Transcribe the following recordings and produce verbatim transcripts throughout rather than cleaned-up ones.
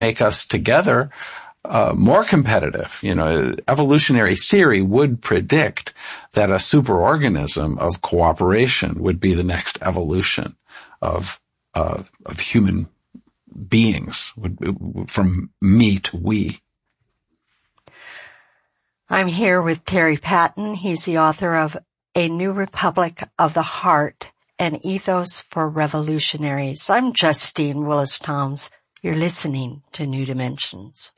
make us together uh, more competitive. You know, evolutionary theory would predict that a superorganism of cooperation would be the next evolution of uh, of human beings, from me to we. I'm here with Terry Patton. He's the author of A New Republic of the Heart, an Ethos for Revolutionaries. I'm Justine Willis-Toms. You're listening to New Dimensions.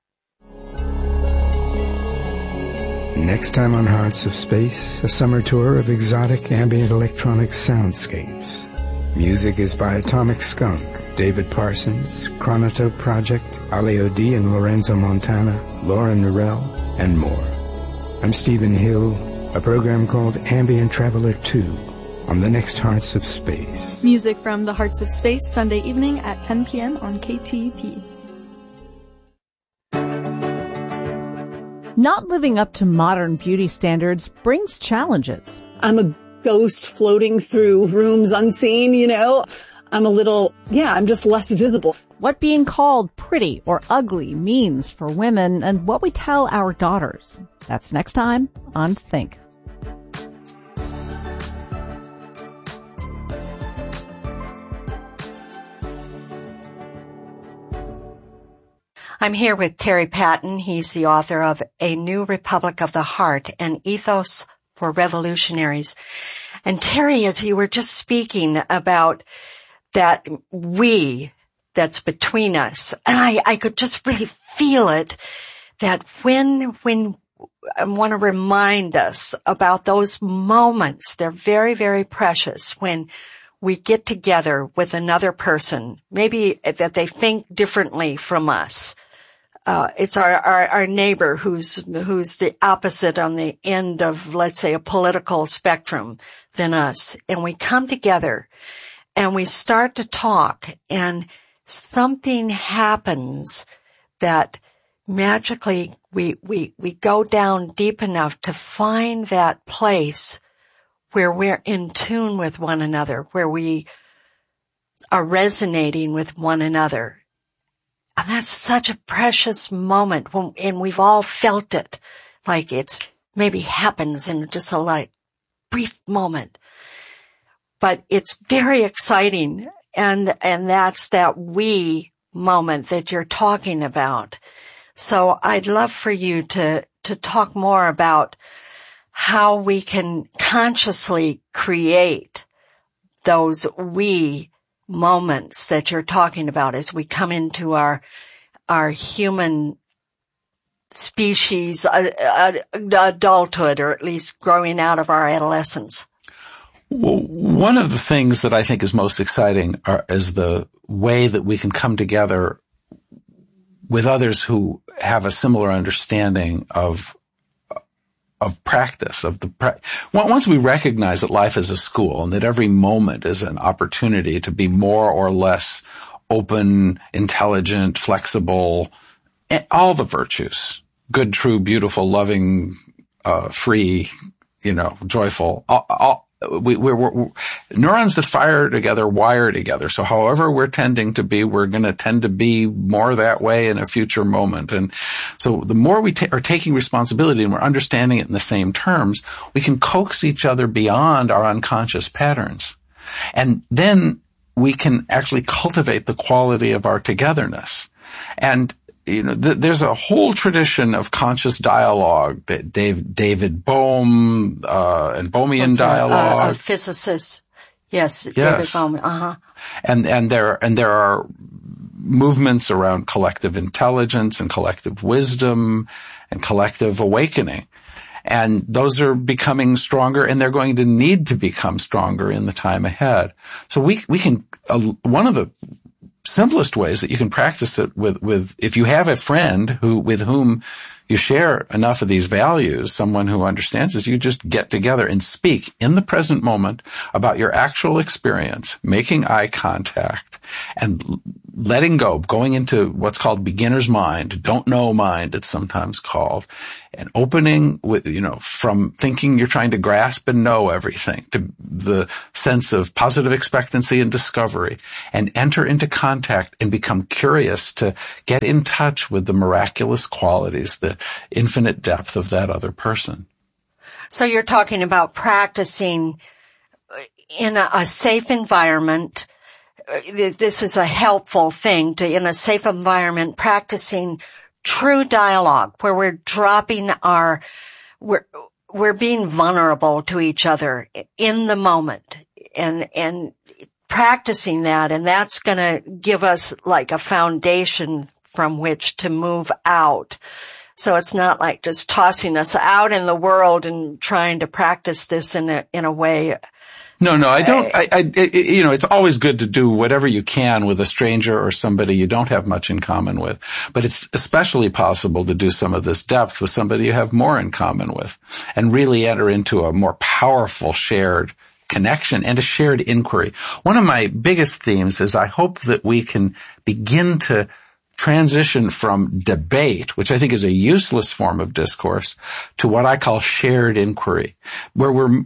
Next time on Hearts of Space, a summer tour of exotic ambient electronic soundscapes. Music is by Atomic Skunk, David Parsons, Chronotope Project, Ali O'D and Lorenzo Montana, Laura Norell, and more. I'm Stephen Hill, a program called Ambient Traveler two on the next Hearts of Space. Music from the Hearts of Space, Sunday evening at ten p.m. on K T P. Not living up to modern beauty standards brings challenges. I'm a ghost floating through rooms unseen, you know. I'm a little, yeah, I'm just less visible. What being called pretty or ugly means for women and what we tell our daughters. That's next time on Think. I'm here with Terry Patton. He's the author of A New Republic of the Heart, an Ethos for Revolutionaries. And Terry, as you were just speaking about that we that's between us, and I, I could just really feel it, that when, when I want to remind us about those moments, they're very, very precious, when we get together with another person, maybe that they think differently from us. Uh, it's our, our, our neighbor who's, who's the opposite on the end of, let's say, a political spectrum than us. And we come together and we start to talk, and something happens that magically we, we, we go down deep enough to find that place where we're in tune with one another, where we are resonating with one another. And that's such a precious moment, when, and we've all felt it, like it's maybe happens in just a like brief moment. But it's very exciting, and, and that's that we moment that you're talking about. So I'd love for you to, to talk more about how we can consciously create those we moments that you're talking about as we come into our, our human species, uh, uh, adulthood, or at least growing out of our adolescence. Well, one of the things that I think is most exciting are, is the way that we can come together with others who have a similar understanding of of practice, of the pra- once we recognize that life is a school and that every moment is an opportunity to be more or less open, intelligent, flexible, all the virtues, good, true, beautiful, loving, uh, free, you know, joyful, all, all We, we're, we're, neurons that fire together wire together. So however we're tending to be, we're going to tend to be more that way in a future moment. And so the more we ta- are taking responsibility and we're understanding it in the same terms, we can coax each other beyond our unconscious patterns. And then we can actually cultivate the quality of our togetherness. And you know, th- there's a whole tradition of conscious dialogue that Dave, David Bohm, uh, and Bohmian dialogue. Uh, a physicist. Yes, yes. David Bohm. Uh-huh. And, and there, and there are movements around collective intelligence and collective wisdom and collective awakening. And those are becoming stronger, and they're going to need to become stronger in the time ahead. So we, we can, uh, one of the simplest ways that you can practice it with, with, if you have a friend who, with whom you share enough of these values, someone who understands this, you just get together and speak in the present moment about your actual experience, making eye contact and letting go, going into what's called beginner's mind, don't know mind, it's sometimes called, and opening with, you know, from thinking you're trying to grasp and know everything to the sense of positive expectancy and discovery, and enter into contact and become curious to get in touch with the miraculous qualities, the infinite depth of that other person. So you're talking about practicing in a, a safe environment. This, this is a helpful thing to, in a safe environment, practicing true dialogue where we're dropping our, we're, we're being vulnerable to each other in the moment and, and practicing that. And that's going to give us like a foundation from which to move out. So it's not like just tossing us out in the world and trying to practice this in a, in a way. No, no, I don't, I, I, you know, it's always good to do whatever you can with a stranger or somebody you don't have much in common with. But it's especially possible to do some of this depth with somebody you have more in common with and really enter into a more powerful shared connection and a shared inquiry. One of my biggest themes is I hope that we can begin to transition from debate, which I think is a useless form of discourse, to what I call shared inquiry, where we're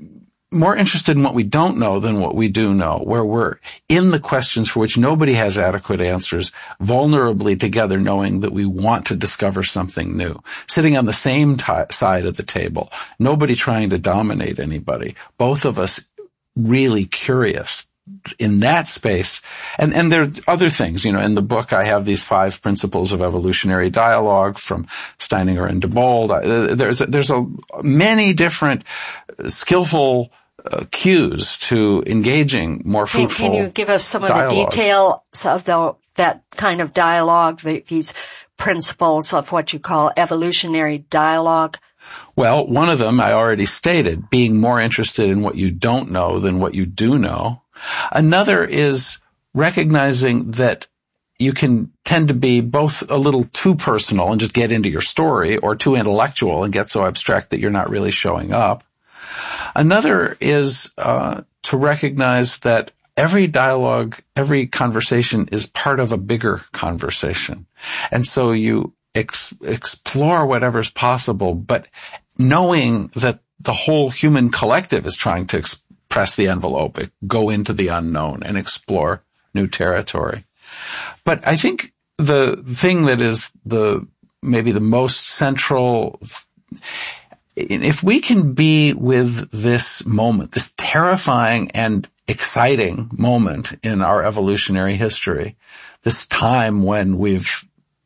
more interested in what we don't know than what we do know, where we're in the questions for which nobody has adequate answers, vulnerably together knowing that we want to discover something new, sitting on the same t- side of the table, nobody trying to dominate anybody, both of us really curious in that space. And, and there are other things, you know, in the book I have these five principles of evolutionary dialogue from Steininger and DeBold. There's, there's a many different skillful uh, cues to engaging more fruitful Can, can you give us some of dialogue. the details of the, that kind of dialogue, the, these principles of what you call evolutionary dialogue? Well, one of them I already stated, being more interested in what you don't know than what you do know. Another is recognizing that you can tend to be both a little too personal and just get into your story, or too intellectual and get so abstract that you're not really showing up. Another is uh to recognize that every dialogue, every conversation is part of a bigger conversation. And so you ex- explore whatever's possible, but knowing that the whole human collective is trying to explore, press the envelope, go into the unknown and explore new territory. But I think the thing that is the, maybe the most central, if we can be with this moment, this terrifying and exciting moment in our evolutionary history, this time when we've,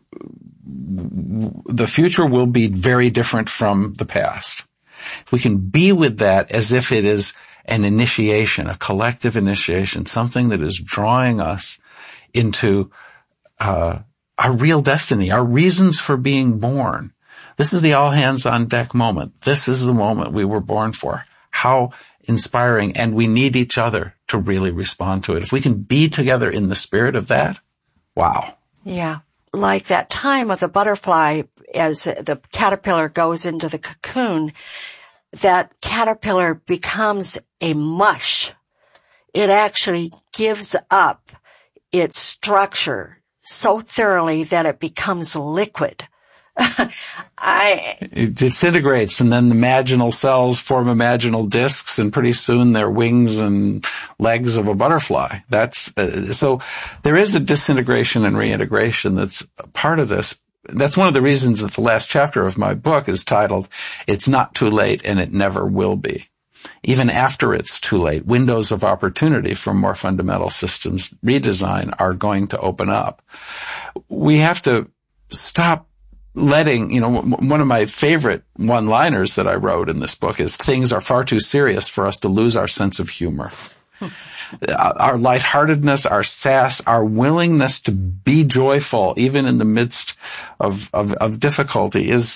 the future will be very different from the past. If we can be with that as if it is an initiation, a collective initiation, something that is drawing us into uh our real destiny, our reasons for being born. This is the all hands on deck moment. This is the moment we were born for. How inspiring, and we need each other to really respond to it. If we can be together in the spirit of that, wow. Yeah. Like that time of the butterfly as the caterpillar goes into the cocoon, that caterpillar becomes a mush. It actually gives up its structure so thoroughly that it becomes liquid. I, it disintegrates, and then the imaginal cells form imaginal discs, and pretty soon they're wings and legs of a butterfly. That's uh, so there is a disintegration and reintegration that's part of this. That's one of the reasons that the last chapter of my book is titled, "It's Not Too Late and It Never Will Be." Even after it's too late, windows of opportunity for more fundamental systems redesign are going to open up. We have to stop letting, you know, one of my favorite one-liners that I wrote in this book is, things are far too serious for us to lose our sense of humor. Our lightheartedness, our sass, our willingness to be joyful, even in the midst of, of, of difficulty, is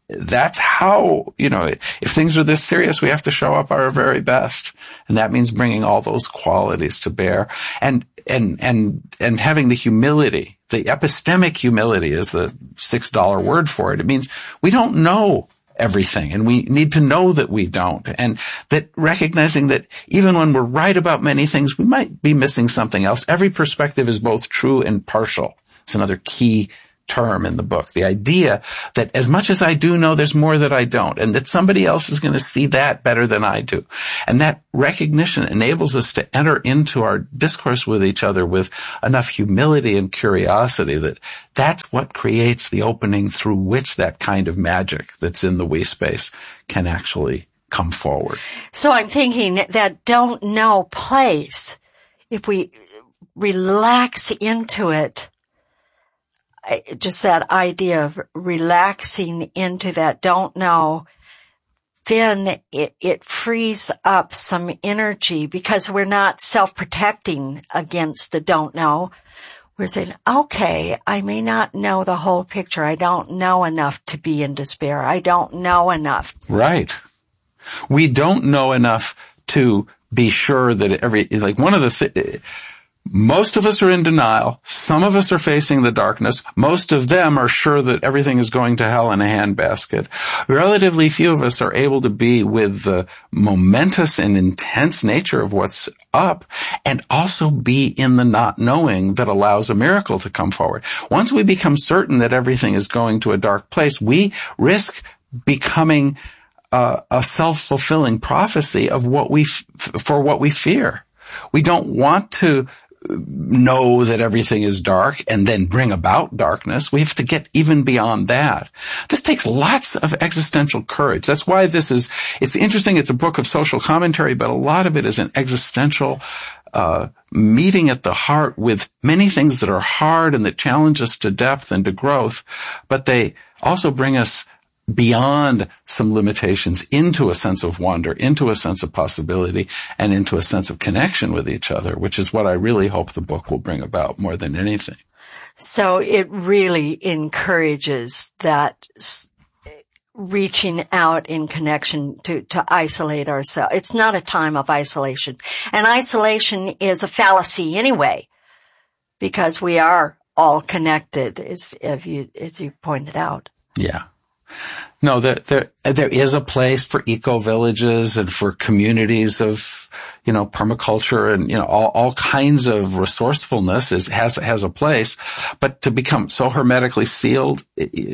that's how, you know, if things are this serious, we have to show up our very best. And that means bringing all those qualities to bear and, and, and, and having the humility. The epistemic humility is the six dollar word for it. It means we don't know everything, and we need to know that we don't, and that recognizing that even when we're right about many things, we might be missing something else. Every perspective is both true and partial. It's another key term in the book. The idea that as much as I do know, there's more that I don't, and that somebody else is going to see that better than I do. And that recognition enables us to enter into our discourse with each other with enough humility and curiosity that that's what creates the opening through which that kind of magic that's in the we space can actually come forward. So I'm thinking that don't know place, if we relax into it, just that idea of relaxing into that don't know, then it, it frees up some energy because we're not self-protecting against the don't know. We're saying, okay, I may not know the whole picture. I don't know enough to be in despair. I don't know enough. Right. We don't know enough to be sure that every, like one of the th- most of us are in denial. Some of us are facing the darkness. Most of them are sure that everything is going to hell in a handbasket. Relatively few of us are able to be with the momentous and intense nature of what's up and also be in the not knowing that allows a miracle to come forward. Once we become certain that everything is going to a dark place, we risk becoming uh, a self-fulfilling prophecy of what we f- for what we fear. We don't want to know that everything is dark and then bring about darkness. We have to get even beyond that. This takes lots of existential courage. That's why this is, it's interesting. It's a book of social commentary, but a lot of it is an existential, uh, meeting at the heart with many things that are hard and that challenge us to depth and to growth, but they also bring us beyond some limitations into a sense of wonder, into a sense of possibility, and into a sense of connection with each other, which is what I really hope the book will bring about more than anything. So it really encourages that reaching out in connection to, to isolate ourselves. It's not a time of isolation. And isolation is a fallacy anyway, because we are all connected, as, as you, as you pointed out. Yeah. No, there, there, there is a place for eco-villages and for communities of, you know, permaculture and, you know, all, all kinds of resourcefulness is, has, has a place. But to become so hermetically sealed,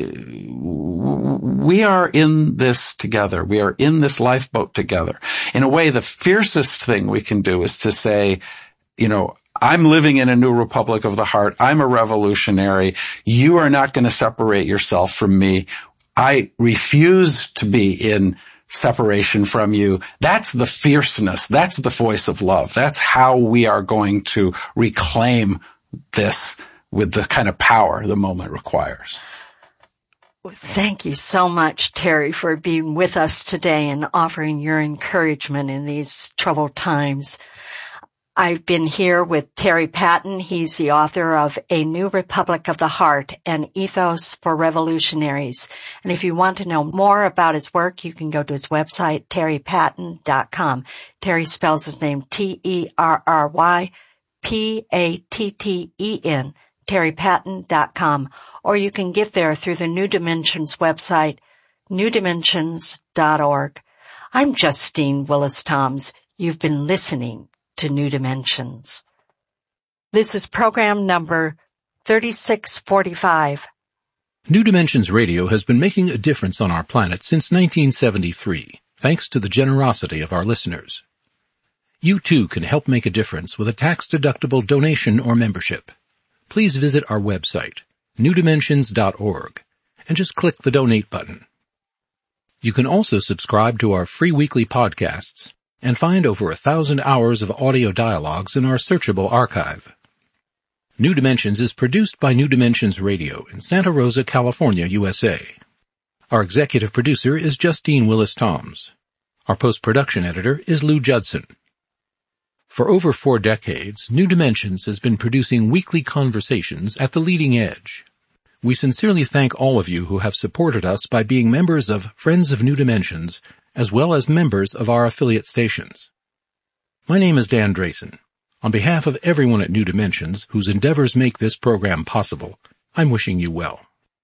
we are in this together. We are in this lifeboat together. In a way, the fiercest thing we can do is to say, you know, I'm living in a new republic of the heart. I'm a revolutionary. You are not going to separate yourself from me. I refuse to be in separation from you. That's the fierceness. That's the voice of love. That's how we are going to reclaim this with the kind of power the moment requires. Thank you so much, Terry, for being with us today and offering your encouragement in these troubled times. I've been here with Terry Patton. He's the author of A New Republic of the Heart, an Ethos for Revolutionaries. And if you want to know more about his work, you can go to his website, terry patton dot com. Terry spells his name T E R R Y P A T T E N, terry patton dot com. Or you can get there through the New Dimensions website, new dimensions dot org. I'm Justine Willis-Toms. You've been listening to New Dimensions. This is program number thirty-six forty-five. New Dimensions Radio has been making a difference on our planet since nineteen seventy-three, thanks to the generosity of our listeners. You too can help make a difference with a tax-deductible donation or membership. Please visit our website, new dimensions dot org, and just click the donate button. You can also subscribe to our free weekly podcasts and find over a thousand hours of audio dialogues in our searchable archive. New Dimensions is produced by New Dimensions Radio in Santa Rosa, California, U S A. Our executive producer is Justine Willis-Toms. Our post-production editor is Lou Judson. For over four decades, New Dimensions has been producing weekly conversations at the leading edge. We sincerely thank all of you who have supported us by being members of Friends of New Dimensions, as well as members of our affiliate stations. My name is Dan Drayson. On behalf of everyone at New Dimensions, whose endeavors make this program possible, I'm wishing you well.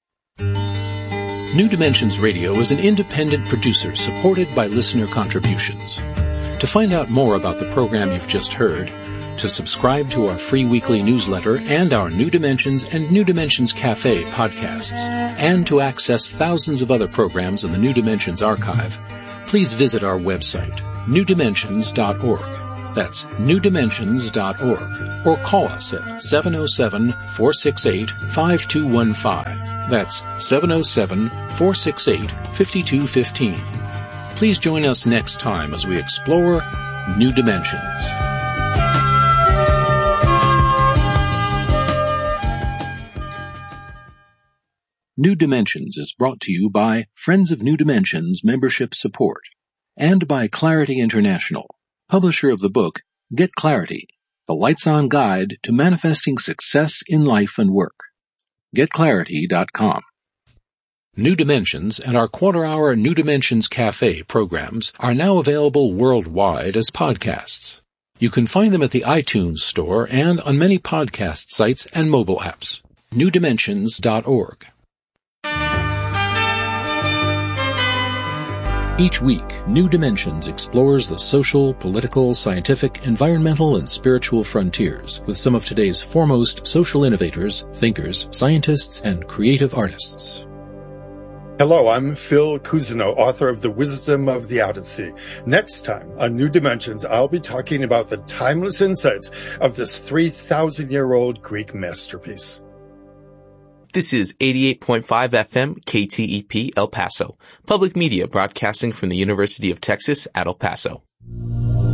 New Dimensions Radio is an independent producer supported by listener contributions. To find out more about the program you've just heard, to subscribe to our free weekly newsletter and our New Dimensions and New Dimensions Cafe podcasts, and to access thousands of other programs in the New Dimensions archive, please visit our website, new dimensions dot org. That's new dimensions dot org, or call us at seven oh seven, four six eight, five two one five. That's seven oh seven, four six eight, five two one five. Please join us next time as we explore New Dimensions. New Dimensions is brought to you by Friends of New Dimensions membership support and by Clarity International, publisher of the book Get Clarity, the Lights-On Guide to Manifesting Success in Life and Work. get clarity dot com. New Dimensions and our quarter-hour New Dimensions Cafe programs are now available worldwide as podcasts. You can find them at the iTunes Store and on many podcast sites and mobile apps. new dimensions dot org. Each week, New Dimensions explores the social, political, scientific, environmental, and spiritual frontiers with some of today's foremost social innovators, thinkers, scientists, and creative artists. Hello, I'm Phil Cousineau, author of The Wisdom of the Odyssey. Next time on New Dimensions, I'll be talking about the timeless insights of this three thousand year old Greek masterpiece. This is eighty-eight point five F M K T E P El Paso, public media broadcasting from the University of Texas at El Paso.